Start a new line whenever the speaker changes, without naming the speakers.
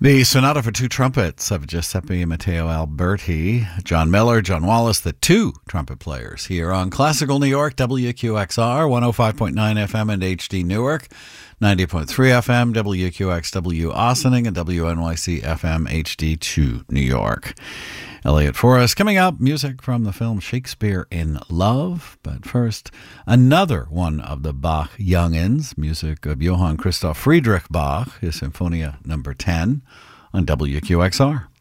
The Sonata for Two Trumpets of Giuseppe Matteo Alberti, John Miller, John Wallace, the two trumpet players here on Classical New York, WQXR, 105.9 FM and HD Newark, 90.3 FM, WQXW Ossining, and WNYC FM HD2 New York. Elliot Forrest coming up, music from the film Shakespeare in Love. But first, another one of the Bach youngins, music of Johann Christoph Friedrich Bach, his Sinfonia number 10 on WQXR.